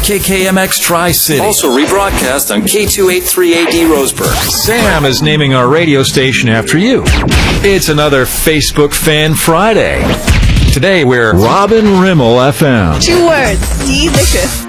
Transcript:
KKMX Tri-City. Also rebroadcast on K283AD Roseburg. Sam is naming our radio station after you. It's another Facebook Fan Friday. Today we're Robin Rimmel FM. 2 words, delicious.